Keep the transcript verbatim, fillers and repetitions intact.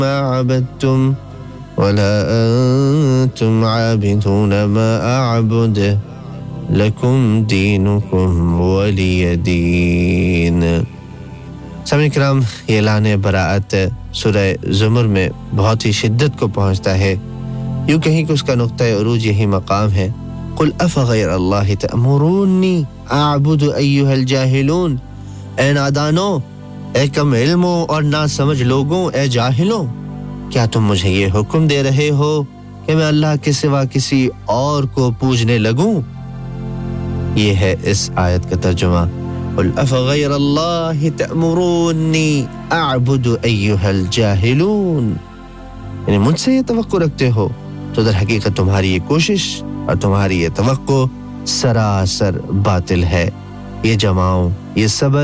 मा अबदतुम वला अंतुम आबिदून मा अअबुद लकुम दीनुकुम वलिय दीन। सामईन किराम, ये ऐलान बराअत सूरह ज़ुमर में बहुत ही शिद्दत को पहुंचता है। यूं कहीं कि उसका नुक्ता उरूज यही मकाम है। कुल अफ़ग़ैर अल्लाहि तअमुरूनी अअबुदु अय्युहल जाहिलून। ए नादानो, ए कम इल्मो और ना समझ लोगों, ए जाहिलों, क्या तुम मुझे ये हुक्म दे रहे हो कि मैं अल्लाह के सिवा किसी और को पूजने लगूं? ये है इस आयत का तर्जुमा। कुल अफ़ग़ैर अल्लाहि तअमुरूनी अअबुदु अय्युहल जाहिलून। यानी मुझसे ये तवक्को रखते हो तो दर हकीकत तुम्हारी ये कोशिश और तुम्हारी ये तवक्को सरासर बातिल है। ये जमाओ, ये सब्र